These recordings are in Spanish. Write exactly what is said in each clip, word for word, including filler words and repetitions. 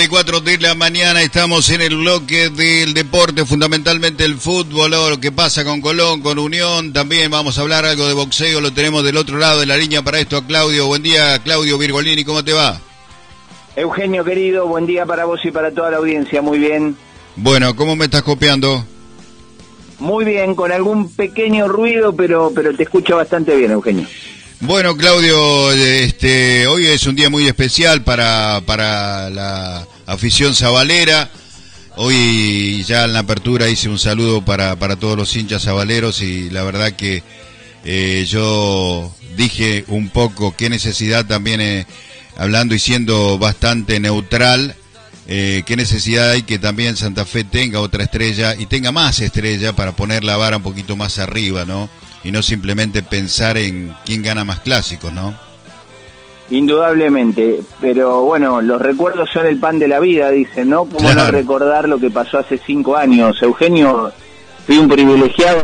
y cuatro de la mañana, estamos en el bloque del deporte, fundamentalmente el fútbol, o lo que pasa con Colón, con Unión. También vamos a hablar algo de boxeo, lo tenemos del otro lado de la línea para esto a Claudio. Buen día, Claudio Virgolini, ¿cómo te va? Eugenio querido, buen día para vos y para toda la audiencia, muy bien. Bueno, ¿cómo me estás copiando? Muy bien, con algún pequeño ruido, pero pero te escucho bastante bien, Eugenio. Bueno, Claudio, este, hoy es un día muy especial para para la afición sabalera. Hoy ya en la apertura hice un saludo para para todos los hinchas sabaleros y la verdad que eh, yo dije un poco qué necesidad también, eh, hablando y siendo bastante neutral, eh, qué necesidad hay que también Santa Fe tenga otra estrella y tenga más estrella para poner la vara un poquito más arriba, ¿no? Y no simplemente pensar en quién gana más clásicos, ¿no? Indudablemente, pero bueno, los recuerdos son el pan de la vida, dicen, ¿no? ¿Cómo Claro. no recordar lo que pasó hace cinco años? Eugenio, fui un privilegiado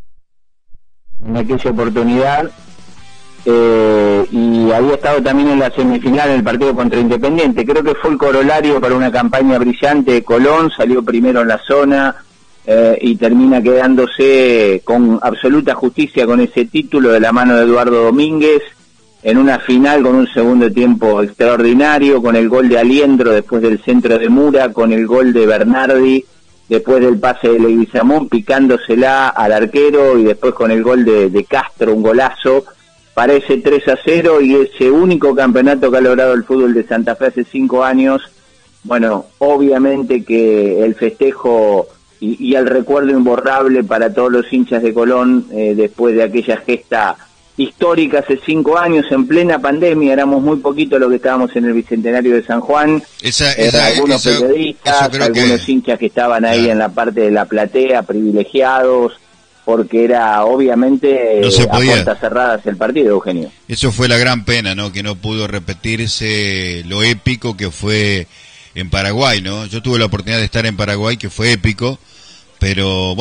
en aquella oportunidad eh, y había estado también en la semifinal en el partido contra Independiente. Creo que fue el corolario para una campaña brillante de Colón, salió primero en la zona, Eh, y termina quedándose con absoluta justicia con ese título de la mano de Eduardo Domínguez, en una final con un segundo tiempo extraordinario, con el gol de Aliendro después del centro de Mura, con el gol de Bernardi después del pase de Leguizamón, picándosela al arquero, y después con el gol de, de Castro, un golazo, para ese tres a cero y ese único campeonato que ha logrado el fútbol de Santa Fe hace cinco años. Bueno, obviamente que el festejo Y, y el recuerdo imborrable para todos los hinchas de Colón, eh, después de aquella gesta histórica hace cinco años, en plena pandemia, éramos muy poquitos los que estábamos en el Bicentenario de San Juan, Esa, eh, esa, algunos eso, periodistas, eso creo algunos que... hinchas que estaban ahí Claro. en la parte de la platea, privilegiados, porque era obviamente No se a podía. puertas cerradas el partido, Eugenio. Eso fue la gran pena, ¿no? Que no pudo repetirse lo épico que fue en Paraguay, ¿no? Yo tuve la oportunidad de estar en Paraguay, que fue épico, pero...